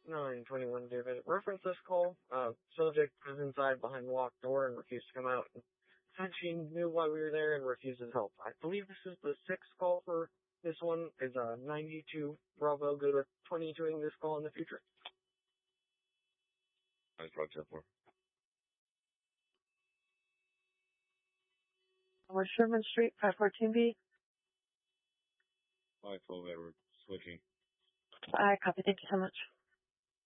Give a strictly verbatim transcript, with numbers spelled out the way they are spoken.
nine twenty-one David. Reference this call. Uh, subject was inside behind the locked door and refused to come out. Said she knew why we were there and refuses help. I believe this is the sixth call for this one. Is uh, ninety-two Bravo good with twenty-two-ing this call in the future? Nice rock ten four. West Sherman Street, five fourteen B. five twelve Edward, switching. I copy. Thank you so much.